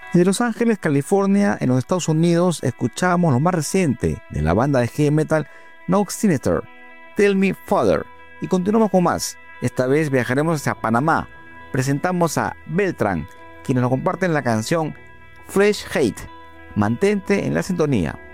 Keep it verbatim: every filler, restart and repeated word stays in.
Desde Los Ángeles, California, en los Estados Unidos, escuchamos lo más reciente de la banda de heavy metal No Sinister, Tell Me Father, y continuamos con más. Esta vez viajaremos hacia Panamá. Presentamos a Beltran, quienes nos comparten la canción Fresh Hate. Mantente en la sintonía.